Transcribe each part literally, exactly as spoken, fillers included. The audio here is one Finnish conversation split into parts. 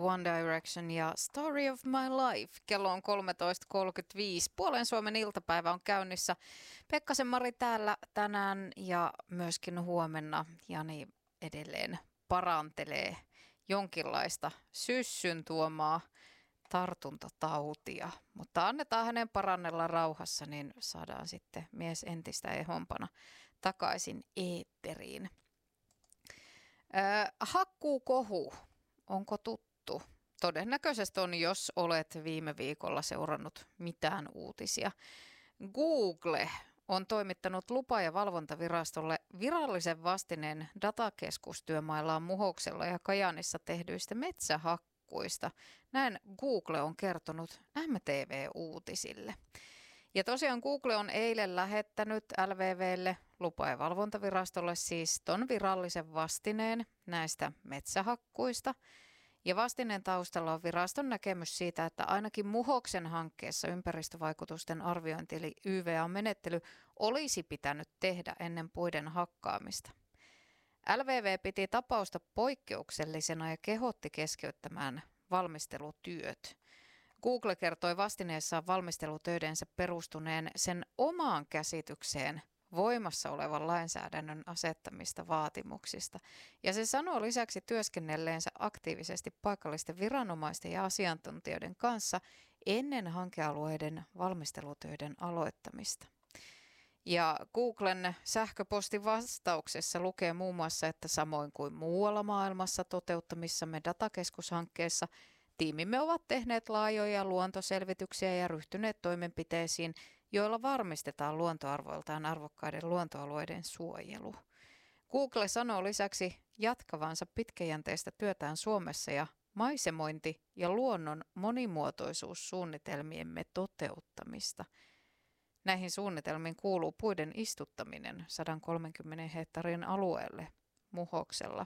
One Direction ja Story of My Life. Kello on kolmetoista kolmekymmentäviisi. Puolen Suomen iltapäivä on käynnissä. Pekkasen Mari täällä tänään ja myöskin huomenna Jani edelleen parantelee jonkinlaista syssyn tuomaa tartuntatautia. Mutta annetaan hänen parannella rauhassa, niin saadaan sitten mies entistä ehompana takaisin eetteriin. Äh, hakkuukohu. Onko tuttu? Todennäköisesti on, jos olet viime viikolla seurannut mitään uutisia. Google on toimittanut lupa- ja valvontavirastolle virallisen vastineen datakeskustyömaillaan Muhoksella ja Kajaanissa tehdyistä metsähakkuista. Näin Google on kertonut M T V-uutisille. Ja tosiaan Google on eilen lähettänyt L V V:lle, lupa- ja valvontavirastolle siis ton virallisen vastineen näistä metsähakkuista. Ja vastineen taustalla on viraston näkemys siitä, että ainakin Muhoksen hankkeessa ympäristövaikutusten arviointi eli Y V A-menettely olisi pitänyt tehdä ennen puiden hakkaamista. L V V piti tapausta poikkeuksellisena ja kehotti keskeyttämään valmistelutyöt. Google kertoi vastineessaan valmistelutöidensä perustuneen sen omaan käsitykseen voimassa olevan lainsäädännön asettamista vaatimuksista. Ja se sanoo lisäksi työskennelleensä aktiivisesti paikallisten viranomaisten ja asiantuntijoiden kanssa ennen hankealueiden valmistelutöiden aloittamista. Ja Googlen sähköpostin vastauksessa lukee muun muassa, että samoin kuin muualla maailmassa toteuttamissamme datakeskushankkeessa tiimimme ovat tehneet laajoja luontoselvityksiä ja ryhtyneet toimenpiteisiin, joilla varmistetaan luontoarvoiltaan arvokkaiden luontoalueiden suojelu. Google sanoo lisäksi jatkavansa pitkäjänteistä työtään Suomessa ja maisemointi- ja luonnon monimuotoisuussuunnitelmiemme toteuttamista. Näihin suunnitelmiin kuuluu puiden istuttaminen sata kolmekymmentä hehtaarin alueelle Muhoksella.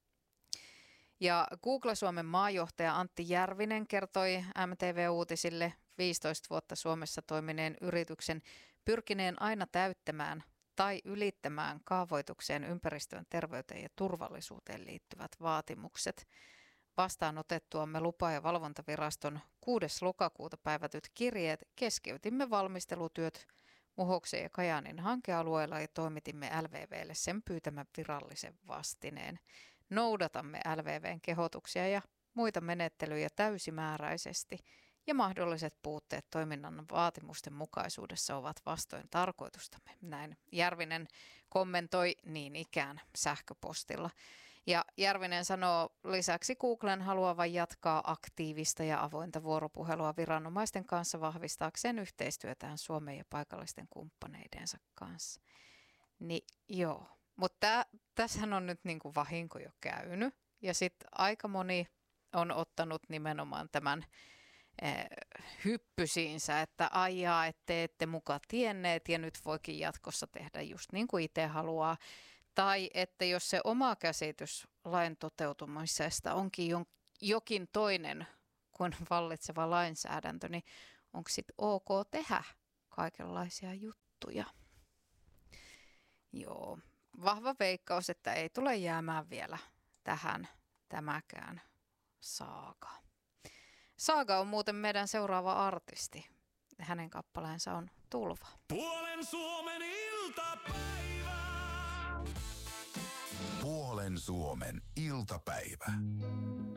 Ja Google Suomen maajohtaja Antti Järvinen kertoi M T V-uutisille viisitoista vuotta Suomessa toimineen yrityksen pyrkineen aina täyttämään tai ylittämään kaavoitukseen, ympäristöön, terveyteen ja turvallisuuteen liittyvät vaatimukset. Vastaanotettuamme lupa- ja valvontaviraston kuudes lokakuuta päivätyt kirjeet keskeytimme valmistelutyöt Muhoksen ja Kajaanin hankealueella ja toimitimme L V V:lle sen pyytämän virallisen vastineen. Noudatamme L V V:n kehotuksia ja muita menettelyjä täysimääräisesti ja mahdolliset puutteet toiminnan vaatimusten mukaisuudessa ovat vastoin tarkoitustamme. Näin Järvinen kommentoi niin ikään sähköpostilla. Ja Järvinen sanoo lisäksi Googlen haluavan jatkaa aktiivista ja avointa vuoropuhelua viranomaisten kanssa vahvistaakseen yhteistyötään Suomen ja paikallisten kumppaneidensa kanssa. Niin joo, mutta tässähän on nyt niin kuin vahinko jo käynyt ja sitten aika moni on ottanut nimenomaan tämän hyppysiinsä, että aijaa, ette ette muka tienneet ja nyt voikin jatkossa tehdä just niin kuin itse haluaa. Tai että jos se oma käsitys lain toteutumisesta onkin jokin toinen kuin vallitseva lainsäädäntö, niin onko sitten ok tehdä kaikenlaisia juttuja? Joo, vahva veikkaus, että ei tule jäämään vielä tähän tämäkään saaga. Saaga on muuten meidän seuraava artisti. Hänen kappaleensa on Tulva. Puolen Suomen iltapäivä. Puolen Suomen iltapäivä.